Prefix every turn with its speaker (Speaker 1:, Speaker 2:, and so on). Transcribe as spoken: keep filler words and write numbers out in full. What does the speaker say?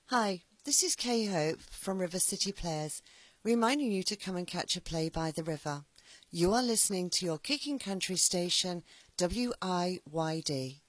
Speaker 1: Hi, this is Kay Hope from River City Players, reminding you to come and catch a play by the river. You are listening to your Kicking Country station, W I Y D.